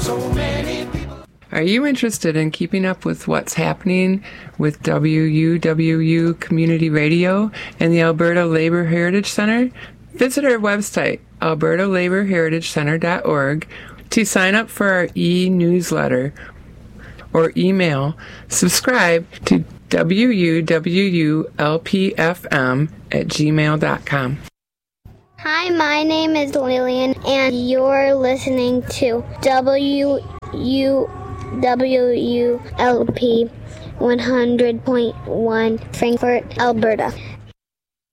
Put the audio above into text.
Are you interested in keeping up with what's happening with WUWU Community Radio and the Alberta Labour Heritage Centre? Visit our website, albertalabourheritagecenter.org, to sign up for our e-newsletter or email subscribe to wuwulpfm@gmail.com. Hi, my name is Lillian, and you're listening to WUWLP 100.1 Frankfurt, Alberta.